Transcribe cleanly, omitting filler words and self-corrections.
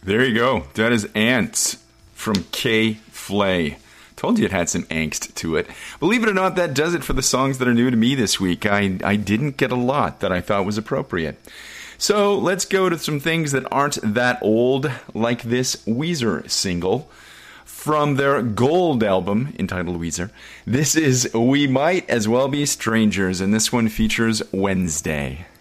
There you go. That is Ants from K-Flay. Told you it had some angst to it. Believe it or not, that does it for the songs that are new to me this week. I didn't get a lot that I thought was appropriate. So let's go to some things that aren't that old, like this Weezer single from their Gold album entitled Weezer. This is We Might As Well Be Strangers, and this one features Wednesday.